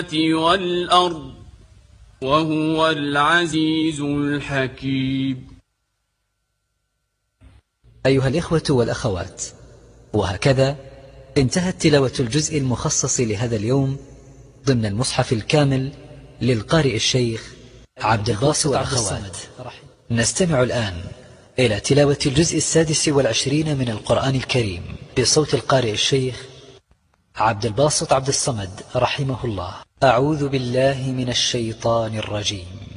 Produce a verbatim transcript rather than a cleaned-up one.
والأرض وهو العزيز الحكيم. أيها الإخوة والأخوات، وهكذا انتهت تلاوة الجزء المخصص لهذا اليوم ضمن المصحف الكامل للقارئ الشيخ عبد الباسط عبد الصمد. نستمع الآن إلى تلاوة الجزء السادس والعشرين من القرآن الكريم بصوت القارئ الشيخ عبد الباسط عبد الصمد رحمه الله. أعوذ بالله من الشيطان الرجيم.